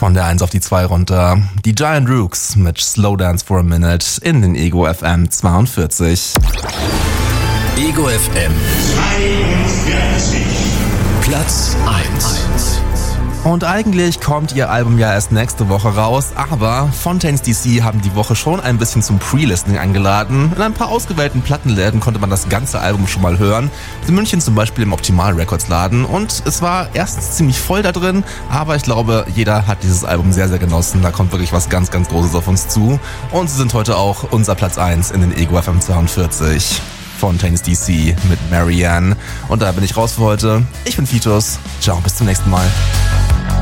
Von der 1 auf die 2 runter. Die Giant Rooks mit Slow Dance for a Minute in den Ego FM 42. Ego FM 42. Platz 1. Und eigentlich kommt ihr Album ja erst nächste Woche raus, aber Fontaines DC haben die Woche schon ein bisschen zum Pre-Listening eingeladen. In ein paar ausgewählten Plattenläden konnte man das ganze Album schon mal hören. In München zum Beispiel im Optimal Records Laden. Und es war erstens ziemlich voll da drin, aber ich glaube, jeder hat dieses Album sehr, sehr genossen. Da kommt wirklich was ganz, ganz Großes auf uns zu. Und sie sind heute auch unser Platz 1 in den Ego FM 42. Fontaines DC mit Marianne. Und da bin ich raus für heute. Ich bin Fitus. Ciao, bis zum nächsten Mal.